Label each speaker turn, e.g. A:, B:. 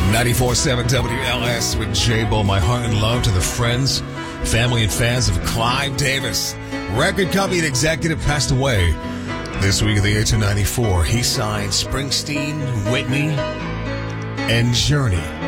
A: 94.7 WLS with J-Bo. My heart and love to the friends, family, and fans of Clive Davis. Record company and executive passed away this week at the age of 94. He signed Springsteen, Whitney, and Journey.